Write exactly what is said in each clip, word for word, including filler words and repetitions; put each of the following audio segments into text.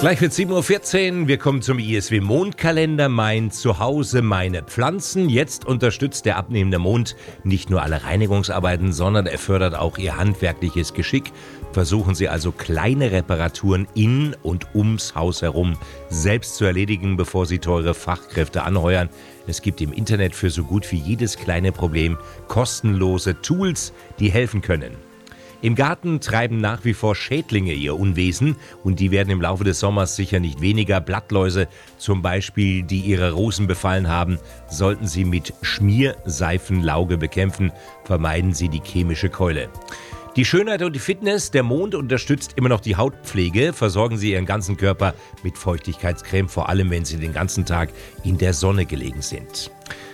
Gleich wird sieben Uhr vierzehn, wir kommen zum I S W Mondkalender, mein Zuhause, meine Pflanzen. Jetzt unterstützt der abnehmende Mond nicht nur alle Reinigungsarbeiten, sondern er fördert auch Ihr handwerkliches Geschick. Versuchen Sie also kleine Reparaturen in und ums Haus herum selbst zu erledigen, bevor Sie teure Fachkräfte anheuern. Es gibt im Internet für so gut wie jedes kleine Problem kostenlose Tools, die helfen können. Im Garten treiben nach wie vor Schädlinge ihr Unwesen und die werden im Laufe des Sommers sicher nicht weniger. Blattläuse zum Beispiel, die ihre Rosen befallen haben, sollten Sie mit Schmierseifenlauge bekämpfen. Vermeiden Sie die chemische Keule. Die Schönheit und die Fitness, der Mond unterstützt immer noch die Hautpflege. Versorgen Sie Ihren ganzen Körper mit Feuchtigkeitscreme, vor allem wenn Sie den ganzen Tag in der Sonne gelegen sind.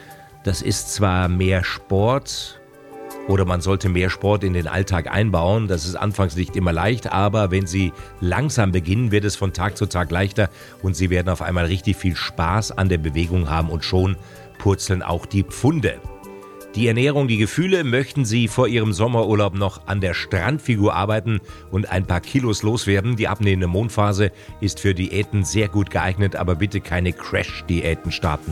Das ist zwar mehr Sport, oder man sollte mehr Sport in den Alltag einbauen. Das ist anfangs nicht immer leicht, aber wenn Sie langsam beginnen, wird es von Tag zu Tag leichter und Sie werden auf einmal richtig viel Spaß an der Bewegung haben und schon purzeln auch die Pfunde. Die Ernährung, die Gefühle, möchten Sie vor Ihrem Sommerurlaub noch an der Strandfigur arbeiten und ein paar Kilos loswerden. Die abnehmende Mondphase ist für Diäten sehr gut geeignet, aber bitte keine Crash-Diäten starten.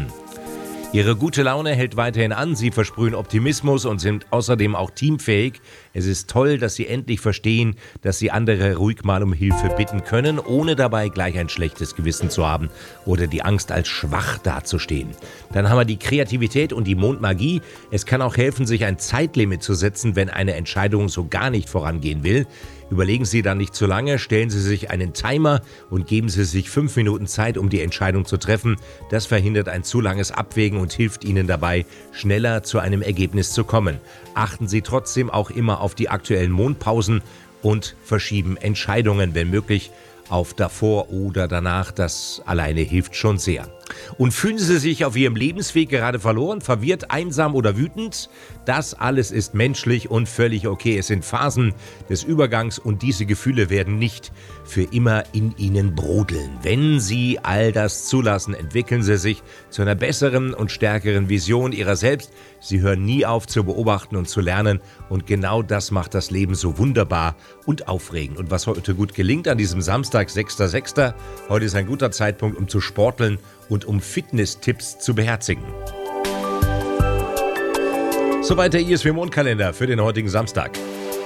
Ihre gute Laune hält weiterhin an, Sie versprühen Optimismus und sind außerdem auch teamfähig. Es ist toll, dass Sie endlich verstehen, dass Sie andere ruhig mal um Hilfe bitten können, ohne dabei gleich ein schlechtes Gewissen zu haben oder die Angst als schwach dazustehen. Dann haben wir die Kreativität und die Mondmagie. Es kann auch helfen, sich ein Zeitlimit zu setzen, wenn eine Entscheidung so gar nicht vorangehen will. Überlegen Sie dann nicht zu lange, stellen Sie sich einen Timer und geben Sie sich fünf Minuten Zeit, um die Entscheidung zu treffen. Das verhindert ein zu langes Abwägen und hilft Ihnen dabei, schneller zu einem Ergebnis zu kommen. Achten Sie trotzdem auch immer auf die aktuellen Mondpausen und verschieben Entscheidungen, wenn möglich, auf davor oder danach. Das alleine hilft schon sehr. Und fühlen Sie sich auf Ihrem Lebensweg gerade verloren, verwirrt, einsam oder wütend? Das alles ist menschlich und völlig okay. Es sind Phasen des Übergangs und diese Gefühle werden nicht für immer in Ihnen brodeln. Wenn Sie all das zulassen, entwickeln Sie sich zu einer besseren und stärkeren Vision Ihrer selbst. Sie hören nie auf zu beobachten und zu lernen und genau das macht das Leben so wunderbar und aufregend. Und was heute gut gelingt an diesem Samstag, sechster sechster Heute ist ein guter Zeitpunkt, um zu sporteln und um Fitness-Tipps zu beherzigen. Soweit der I S W Mondkalender für den heutigen Samstag.